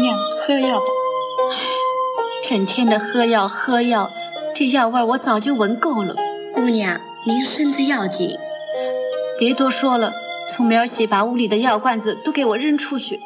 娘喝药吧。整天的喝药喝药，这药味我早就闻够了。 姑娘，您身子要紧。 别多说了，从明儿起把屋里的药罐子都给我扔出去。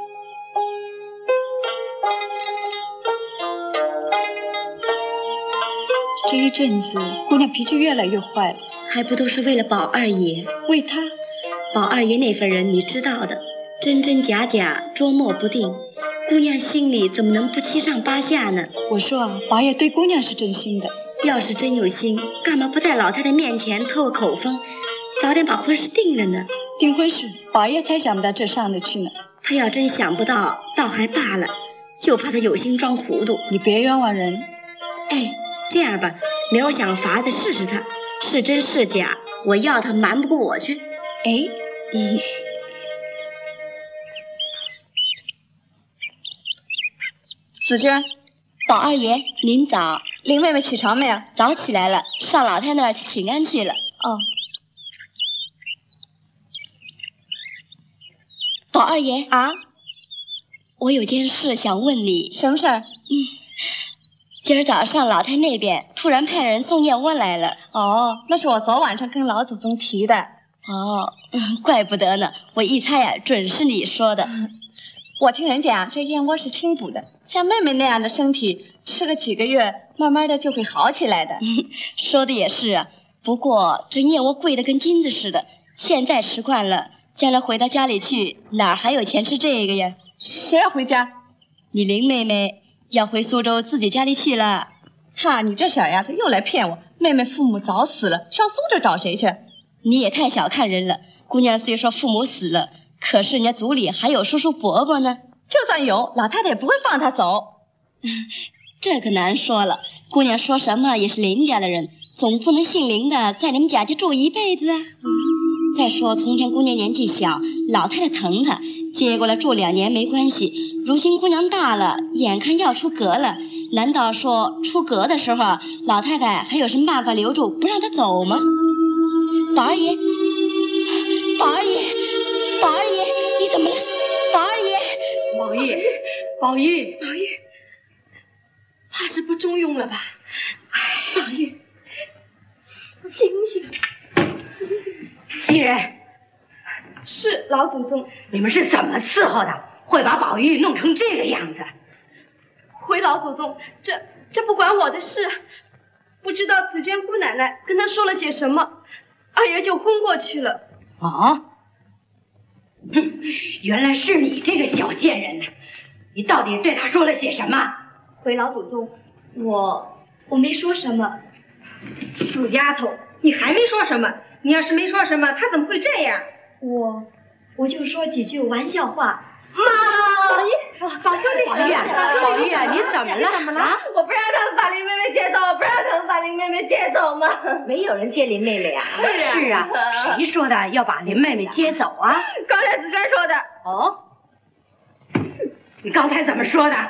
这一阵子，姑娘脾气越来越坏了。 还不都是为了宝二爷？ 为他？ 宝二爷那份人你知道的，真真假假，捉摸不定。姑娘心里怎么能不七上八下呢？ 我说啊，宝爷对姑娘是真心的。 要是真有心，干嘛不在老太太面前透个口风，早点把婚事定了呢？ 订婚事，宝爷才想不到这上头去呢。 他要真想不到，倒还罢了，就怕他有心装糊涂。 你别冤枉人。 哎，这样吧，明儿我想个法子试试他，是真是假，我要他瞒不过我去。 哎， 紫娟，宝二爷，您早。林妹妹起床没有？早起来了，上老太那儿去请安去了。哦。宝二爷啊，我有件事想问你。什么事儿？今儿早上老太那边突然派人送燕窝来了。哦，那是我昨晚上跟老祖宗提的。哦，怪不得呢，我一猜呀，准是你说的。我听人讲，这燕窝是清补的，像妹妹那样的身体，吃了几个月，慢慢的就会好起来的。说的也是啊，不过这燕窝贵的跟金子似的，现在吃惯了，将来回到家里去，哪儿还有钱吃这个呀？谁要回家？你林妹妹要回苏州自己家里去了。哈，你这小丫头又来骗我！妹妹父母早死了，上苏州找谁去？你也太小看人了。姑娘虽说父母死了，可是人家族里还有叔叔伯伯呢。就算有，老太太也不会放她走。这可难说了。姑娘说什么也是林家的人，总不能姓林的在你们贾家住一辈子啊。再说从前姑娘年纪小，老太太疼她，接过来住2年没关系。如今姑娘大了，眼看要出阁了，难道说出阁的时候老太太还有什么办法留住不让她走吗？宝二爷，宝二爷，宝二爷，你怎么了？宝二爷， 宝玉，宝玉， 宝玉，怕是不中用了吧？宝玉，醒醒！ 袭人， 是老祖宗。 你们是怎么伺候的？会把宝玉弄成这个样子？ 回老祖宗，这不关我的事。不知道紫娟姑奶奶跟他说了些什么，二爷就昏过去了。 哦，哼，原来是你这个小贱人呢！你到底对他说了些什么？ 回老祖宗，我没说什么。死丫头，你还没说什么？你要是没说什么，他怎么会这样？我就说几句玩笑话。妈，宝兄弟， 宝玉啊，你怎么了？啊？ 我不让他们把林妹妹接走，我不让他们把林妹妹接走吗？ 没有人接林妹妹啊。是啊，谁说的要把林妹妹接走啊？ 刚才紫娟说的。 哦，你刚才怎么说的？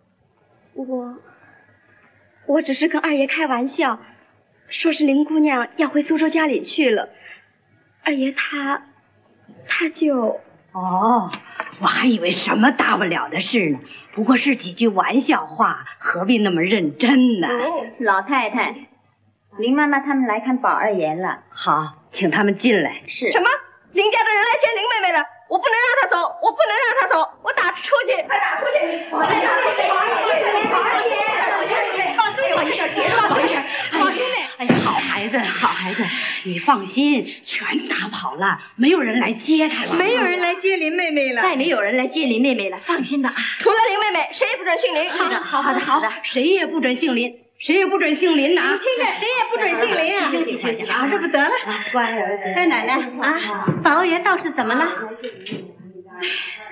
我只是跟二爷开玩笑，说是林姑娘要回苏州家里去了，二爷他就…… 哦，我还以为什么大不了的事呢，不过是几句玩笑话，何必那么认真呢？ 老太太，林妈妈他们来看宝二爷了。 好，请他们进来。 是。 什么？林家的人来见林妹妹了？我不能让她走，我不能让她走，我打她出去，快打出去！宝二爷，宝二爷，放兄弟，放兄弟！ 哎呀，好孩子，好孩子，你放心，全打跑了，没有人来接他了， 没有人来接林妹妹了， 再没有人来接林妹妹了，放心吧。 除了林妹妹，谁也不准姓林。 是的，好的，谁也不准姓林。谁也不准姓林呐！ 你听着，谁也不准姓林啊！ 瞧着不得了。 乖儿子，二奶奶啊，宝二爷倒是怎么了？